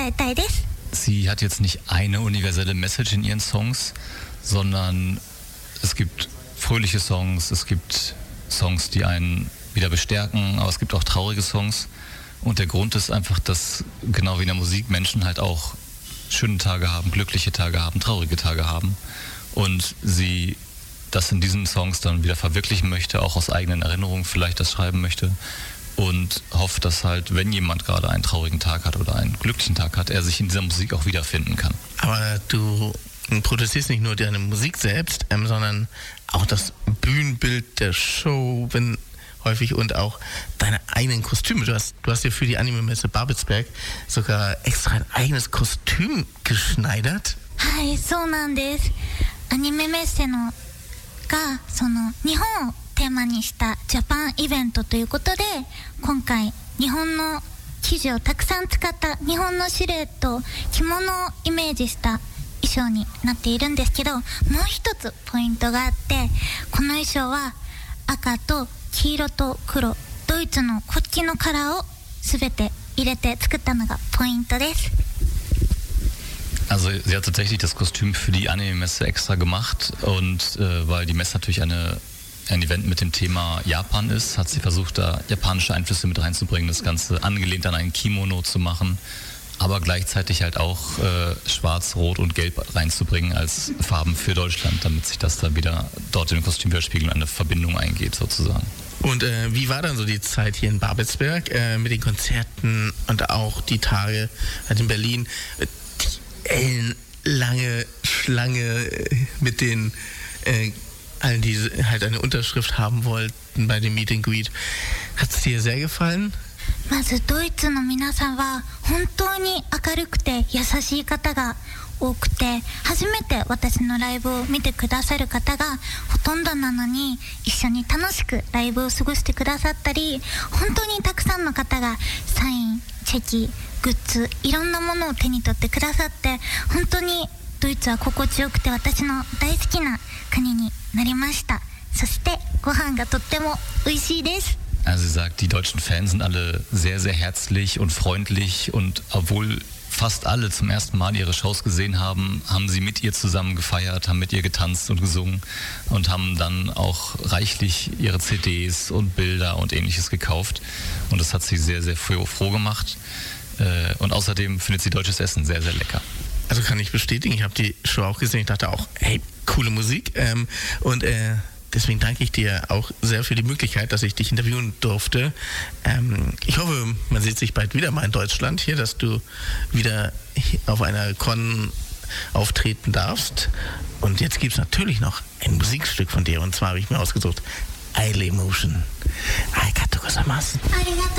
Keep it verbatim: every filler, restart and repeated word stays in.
えたいです。 Sie hat jetzt nicht eine universelle Message in ihren Songs, sondern es gibt fröhliche Songs, es gibt Songs, die einen wieder bestärken, aber es gibt auch traurige Songs. Und der Grund ist einfach, dass genau wie in der Musik Menschen halt auch schöne Tage haben, glückliche Tage haben, traurige Tage haben. Und sie das in diesen Songs dann wieder verwirklichen möchte, auch aus eigenen Erinnerungen vielleicht das schreiben möchte. Und hofft, dass halt, wenn jemand gerade einen traurigen Tag hat oder einen glücklichen Tag hat, er sich in dieser Musik auch wiederfinden kann. Aber du produzierst nicht nur deine Musik selbst, ähm, sondern auch das Bühnenbild der Show, wenn häufig, und auch deine eigenen Kostüme. Du hast, du hast dir für die Anime-Messe Babelsberg sogar extra ein eigenes Kostüm geschneidert. はい、そうなんです。アニメメッセのがその日本をテーマにしたジャパンイベントということで、今回日本の生地をたくさん使った日本のシルエット、着物をイメージした衣装になっているんですけど、もう一つポイントがあって、この衣装は赤と黄色と黒、ドイツの国旗のカラーを全て入れて作ったのがポイントです。 Also sie hat tatsächlich das Kostüm für die Anime-Messe extra gemacht und äh, weil die Messe natürlich eine, ein Event mit dem Thema Japan ist, hat sie versucht, da japanische Einflüsse mit reinzubringen, das Ganze angelehnt an ein Kimono zu machen, aber gleichzeitig halt auch äh, Schwarz, Rot und Gelb reinzubringen als Farben für Deutschland, damit sich das dann wieder dort in dem Kostüm widerspiegelt und eine Verbindung eingeht sozusagen. Und äh, wie war dann so die Zeit hier in Babelsberg äh, mit den Konzerten und auch die Tage halt in Berlin? Die lange Schlange mit den äh, allen, die halt eine Unterschrift haben wollten bei dem Meet and Greet. Hat es dir sehr gefallen? まずドイツの皆さんは本当に明るくて優しい方が多くて、初めて私のライブを見てくださる方がほとんどなのに、一緒に楽しくライブを過ごしてくださったり、本当にたくさんの方がサイン、チェキ、グッズ、いろんなものを手に取ってくださって、本当にドイツは心地よくて私の大好きな国になりました。そしてご飯がとっても美味しいです。 Also sie sagt, die deutschen Fans sind alle sehr, sehr herzlich und freundlich und obwohl fast alle zum ersten Mal ihre Shows gesehen haben, haben sie mit ihr zusammen gefeiert, haben mit ihr getanzt und gesungen und haben dann auch reichlich ihre C Ds und Bilder und ähnliches gekauft und das hat sie sehr, sehr froh, froh gemacht und außerdem findet sie deutsches Essen sehr, sehr lecker. Also kann ich bestätigen, ich habe die Show auch gesehen, ich dachte auch, hey, coole Musik ähm, und äh, deswegen danke ich dir auch sehr für die Möglichkeit, dass ich dich interviewen durfte. Ähm, ich hoffe, man sieht sich bald wieder mal in Deutschland hier, dass du wieder auf einer Con auftreten darfst. Und jetzt gibt es natürlich noch ein Musikstück von dir und zwar habe ich mir ausgesucht, Ailemotion. Arigatou gozaimasu.